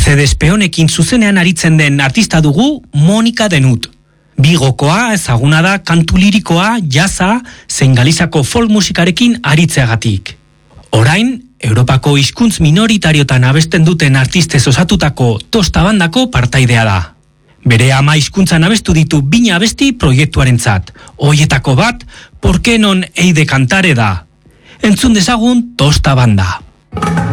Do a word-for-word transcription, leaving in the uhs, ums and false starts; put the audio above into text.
Mercedes Peonekin zuzenean aritzen den artista dugu Monika Denut. Bigokoa ezaguna da kantu lirikoa, jazza, zein Galizako folk musikarekin aritzeagatik. Orain, Europako hizkuntz minoritariotan abesten duten artistez osatutako Tosta bandako partaidea da. Bere ama hizkuntzan abestu ditu bina abesti proiektuarentzat. Hoietako bat, Por qué non hei de cantare da. Entzun dezagun Tosta banda.